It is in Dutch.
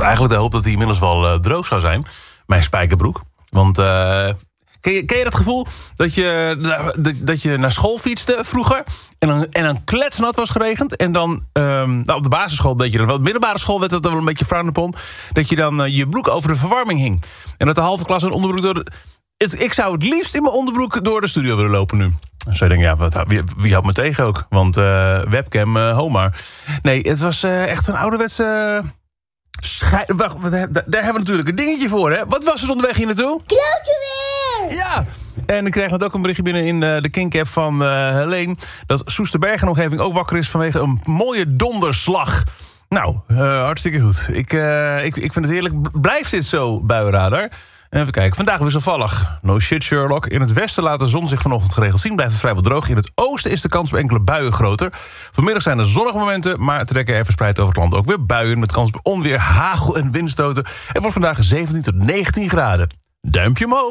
eigenlijk de hoop dat hij inmiddels wel droog zou zijn. Mijn spijkerbroek. Want ken je dat gevoel dat je naar school fietste vroeger en dan kletsnat was geregend. En dan op de basisschool deed je dat wel. Op de middelbare school werd dat wel een beetje frowned upon. Dat je dan je broek over de verwarming hing. En dat de halve klas een onderbroek door ik zou het liefst in mijn onderbroek door de studio willen lopen nu. Dan zou je denken, wie houdt me tegen ook? Want webcam, Homar. Nee, het was echt een ouderwetse... Wacht, daar hebben we natuurlijk een dingetje voor, hè? Wat was het onderweg hier naartoe? Klote weer! Ja! En ik kreeg net ook een berichtje binnen in de Kink-app van Helene... dat Soesterberg en omgeving ook wakker is vanwege een mooie donderslag. Nou, hartstikke goed. Ik vind het heerlijk. Blijft dit zo, buienradar? Even kijken, vandaag wisselvallig. No shit, Sherlock. In het westen laat de zon zich vanochtend geregeld zien. Blijft het vrijwel droog. In het oosten is de kans op enkele buien groter. Vanmiddag zijn er zonnige momenten, maar trekken er verspreid over het land ook weer buien... met kans op onweer, hagel en windstoten. Het wordt vandaag 17 tot 19 graden. Duimpje omhoog.